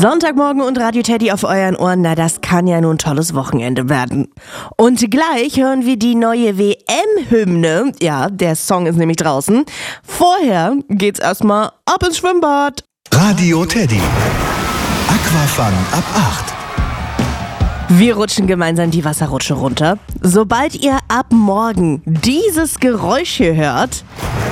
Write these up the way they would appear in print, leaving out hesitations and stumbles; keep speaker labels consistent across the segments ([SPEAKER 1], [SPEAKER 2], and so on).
[SPEAKER 1] Sonntagmorgen und Radio Teddy auf euren Ohren, na das kann ja nun ein tolles Wochenende werden. Und gleich hören wir die neue WM-Hymne. Ja, der Song ist nämlich draußen. Vorher geht's erstmal ab ins Schwimmbad.
[SPEAKER 2] Radio Teddy. Aquafun ab 8.
[SPEAKER 1] Wir rutschen gemeinsam die Wasserrutsche runter. Sobald ihr ab morgen dieses Geräusch hier hört,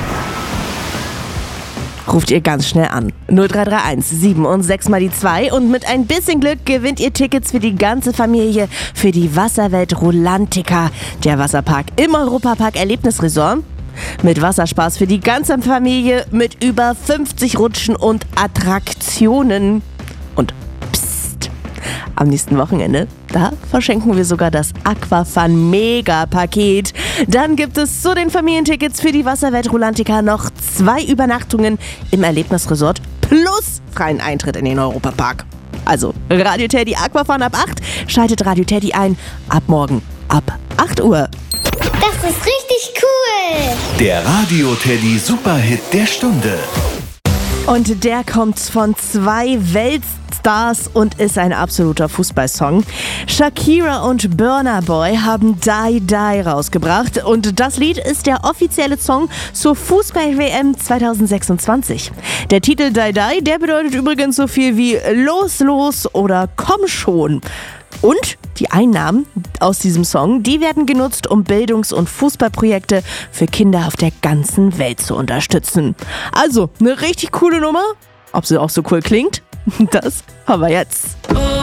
[SPEAKER 1] ruft ihr ganz schnell an. 0331 7 und 6 mal die 2 und mit ein bisschen Glück gewinnt ihr Tickets für die ganze Familie für die Wasserwelt Rulantica, der Wasserpark im Europapark Erlebnisresort. Mit Wasserspaß für die ganze Familie mit über 50 Rutschen und Attraktionen. Und psst, am nächsten Wochenende, da verschenken wir sogar das Aquafun Mega-Paket. Dann gibt es zu den Familientickets für die Wasserwelt Rulantica noch 2 Übernachtungen im Erlebnisresort plus freien Eintritt in den Europapark. Also Radio Teddy Aquafun ab 8, schaltet Radio Teddy ein ab morgen ab 8 Uhr.
[SPEAKER 3] Das ist richtig cool!
[SPEAKER 2] Der Radio Teddy Superhit der Stunde.
[SPEAKER 1] Und der kommt von 2 Weltstars und ist ein absoluter Fußballsong. Shakira und Burna Boy haben Die Die rausgebracht und das Lied ist der offizielle Song zur Fußball-WM 2026. Der Titel Die Die, der bedeutet übrigens so viel wie Los, los oder Komm schon. Und die Einnahmen aus diesem Song, die werden genutzt, um Bildungs- und Fußballprojekte für Kinder auf der ganzen Welt zu unterstützen. Also, eine richtig coole Nummer. Ob sie auch so cool klingt, das haben wir jetzt.